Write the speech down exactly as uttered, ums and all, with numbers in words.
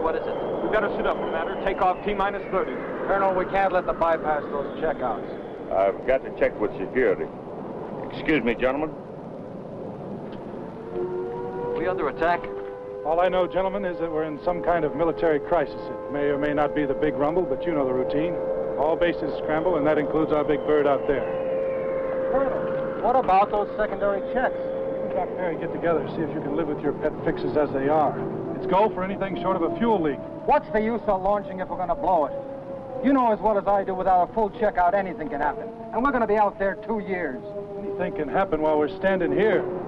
What is it? We've got to sit up, Commander. Take off T minus thirty. Colonel, we can't let them bypass those checkouts. I've got to check with security. Excuse me, gentlemen. Are we under attack? All I know, gentlemen, is that we're in some kind of military crisis. It may or may not be the big rumble, but you know the routine. All bases scramble, and that includes our big bird out there. Colonel, what about those secondary checks? You and Doc Perry get together, see if you can live with your pet fixes as they are. It's go for anything short of a fuel leak. What's the use of launching if we're going to blow it? You know as well as I do, without a full checkout, anything can happen. And we're going to be out there two years. Anything can happen while we're standing here.